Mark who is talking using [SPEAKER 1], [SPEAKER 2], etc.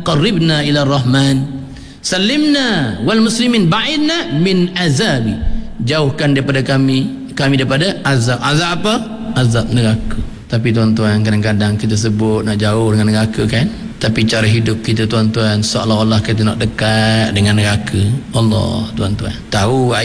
[SPEAKER 1] qarribna ila rahman, salimna wal muslimin ba'idna min azabi, jauhkan daripada kami daripada azab. Azab apa? Azab neraka. Tapi tuan-tuan, kadang-kadang kita sebut nak jauh dengan neraka kan, tapi cara hidup kita tuan-tuan seolah-olah kita nak dekat dengan neraka. Allah tuan-tuan tahu